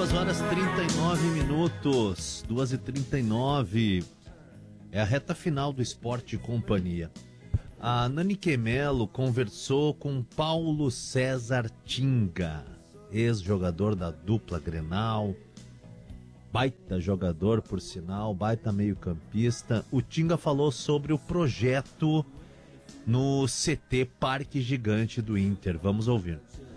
2h39, 2h39. É a reta final do Esporte e Companhia. A Nani Quemelo conversou com Paulo César Tinga, ex-jogador da dupla Grenal, baita jogador, por sinal, baita meio-campista. O Tinga falou sobre o projeto no CT Parque Gigante do Inter. Vamos ouvir.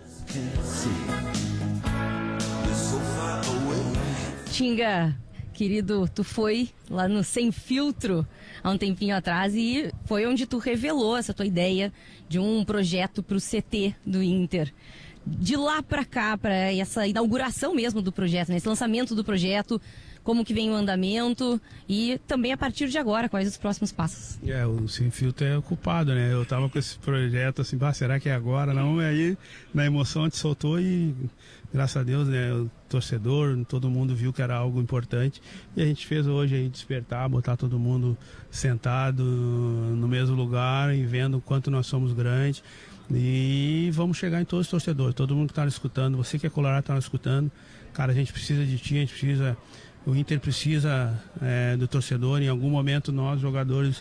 Tinga, querido, tu foi lá no Sem Filtro há um tempinho atrás e foi onde tu revelou essa tua ideia de um projeto para o CT do Inter. De lá para cá, para essa inauguração mesmo do projeto, né? Esse lançamento do projeto, como que vem o andamento e também a partir de agora, quais os próximos passos? O Sem Filtro é ocupado, né? Eu tava com esse projeto assim, será que é agora? Não, e aí na emoção a gente soltou e graças a Deus, né, o torcedor, todo mundo viu que era algo importante e a gente fez hoje aí despertar, botar todo mundo sentado no mesmo lugar e vendo o quanto nós somos grandes. E vamos chegar em todos os torcedores, todo mundo que está nos escutando, você que é colorado está nos escutando, cara, a gente precisa de ti, o Inter precisa do torcedor. Em algum momento nós jogadores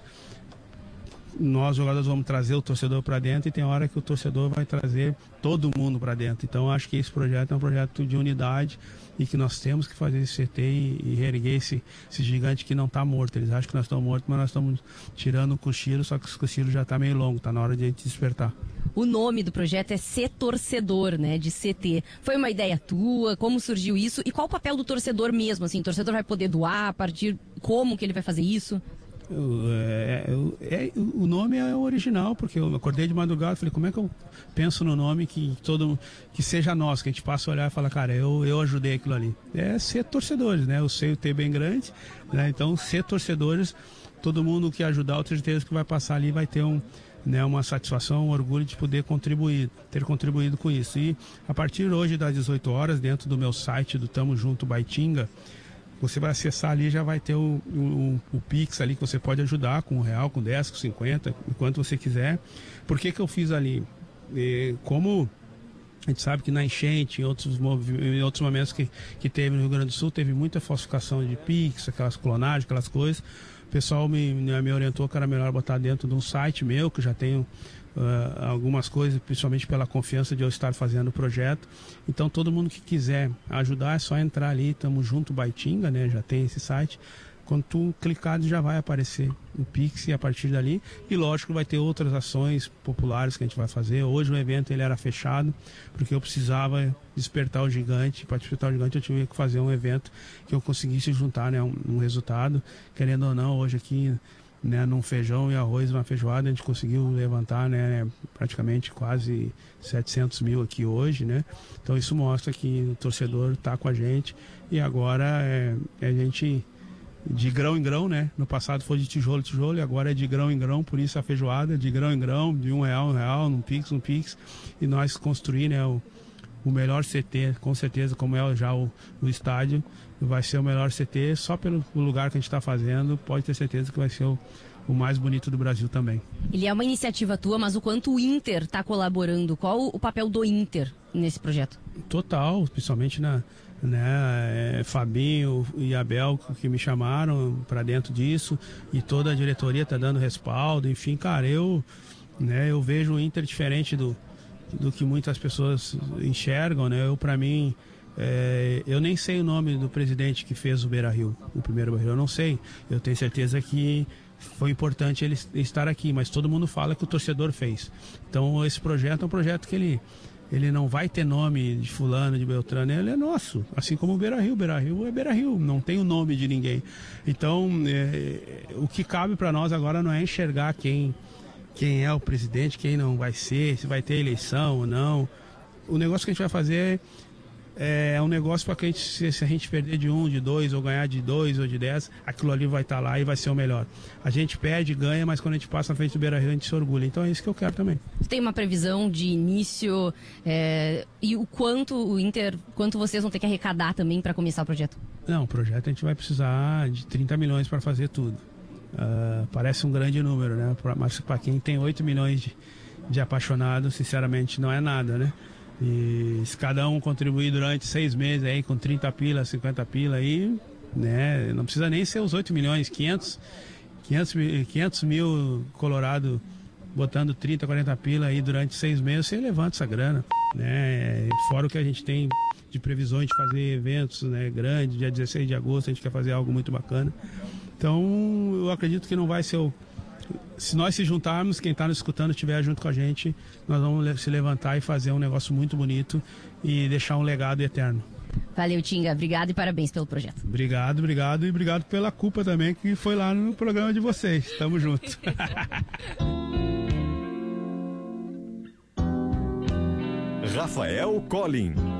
vamos trazer o torcedor para dentro e tem hora que o torcedor vai trazer todo mundo para dentro. Então acho que esse projeto é um projeto de unidade e que nós temos que fazer esse CT e reerguer esse gigante que não está morto. Eles acham que nós estamos mortos, mas nós estamos tirando o cochilo, só que o cochilo já está meio longo, está na hora de a gente despertar. O nome do projeto é Ser Torcedor, né, de CT. Foi uma ideia tua? Como surgiu isso? E qual o papel do torcedor mesmo? Assim, o torcedor vai poder doar a partir... Como que ele vai fazer isso? O nome é original, porque eu acordei de madrugada e falei, como é que eu penso no nome que seja nosso, que a gente passa a olhar e fala, cara, eu ajudei aquilo ali. É ser torcedores, né? Eu sei o T bem grande, né? Então ser torcedores, todo mundo que ajudar, eu tenho certeza que vai passar ali, vai ter uma satisfação, um orgulho de poder ter contribuído com isso. E a partir hoje das 18 horas, dentro do meu site do Tamo Junto Baitinga, você vai acessar ali, já vai ter o Pix ali que você pode ajudar com R$1, com 10, com 50, enquanto você quiser. Por que eu fiz ali? Como a gente sabe que na enchente, em outros momentos que teve no Rio Grande do Sul, teve muita falsificação de Pix, aquelas clonagens, aquelas coisas. O pessoal me orientou que era melhor botar dentro de um site meu, que já tenho algumas coisas, principalmente pela confiança de eu estar fazendo o projeto. Então todo mundo que quiser ajudar é só entrar ali, Tamo Junto Baitinga, né? Já tem esse site. Quando tu clicar já vai aparecer o Pix e a partir dali, e lógico vai ter outras ações populares que a gente vai fazer. Hoje o evento ele era fechado, porque eu precisava despertar o gigante. Para despertar o gigante eu tive que fazer um evento que eu conseguisse juntar, né, um resultado, querendo ou não, hoje aqui, né, num feijão e arroz, uma feijoada, a gente conseguiu levantar, né, praticamente quase 700 mil aqui hoje, né? Então isso mostra que o torcedor está com a gente e agora a gente de grão em grão, né? No passado foi de tijolo em tijolo e agora é de grão em grão, por isso a feijoada de grão em grão, de R$1, um Pix, e nós construir, né, o melhor CT, com certeza, como é já o estádio, vai ser o melhor CT, só pelo lugar que a gente está fazendo, pode ter certeza que vai ser o mais bonito do Brasil também. Ele é uma iniciativa tua, mas o quanto o Inter está colaborando? Qual o papel do Inter nesse projeto? Total, principalmente Fabinho e Abel que me chamaram para dentro disso, e toda a diretoria está dando respaldo. Enfim, cara, eu vejo o Inter diferente do que muitas pessoas enxergam, né? Para mim, eu nem sei o nome do presidente que fez o Beira-Rio, o primeiro Beira-Rio, eu não sei. Eu tenho certeza que foi importante ele estar aqui, mas todo mundo fala que o torcedor fez. Então esse projeto é um projeto que ele não vai ter nome de fulano, de Beltrano, ele é nosso, assim como o Beira-Rio. Beira-Rio é Beira-Rio, não tem o nome de ninguém. Então o que cabe para nós agora não é enxergar quem é o presidente, quem não vai ser, se vai ter eleição ou não. O negócio que a gente vai fazer é um negócio para que se a gente perder de 1, de 2, ou ganhar de 2 ou de 10, aquilo ali vai estar lá e vai ser o melhor. A gente perde, ganha, mas quando a gente passa na frente do Beira-Rio a gente se orgulha. Então é isso que eu quero também. Você tem uma previsão de início e o quanto vocês vão ter que arrecadar também para começar o projeto? Não, o projeto a gente vai precisar de 30 milhões para fazer tudo. Parece um grande número, né? Mas para quem tem 8 milhões de apaixonados, sinceramente não é nada, né? E se cada um contribuir durante 6 meses aí com 30 pila, 50 pila aí, né? Não precisa nem ser os 8 milhões, 500 mil Colorado botando 30, 40 pila aí durante 6 meses, você levanta essa grana, né? Fora o que a gente tem de previsões de fazer eventos, né, grandes, dia 16 de agosto a gente quer fazer algo muito bacana. Então eu acredito que não vai ser se nós se juntarmos, quem está nos escutando estiver junto com a gente, nós vamos se levantar e fazer um negócio muito bonito e deixar um legado eterno. Valeu, Tinga. Obrigado e parabéns pelo projeto. Obrigado e obrigado pela culpa também que foi lá no programa de vocês. Tamo junto. Rafael Collin.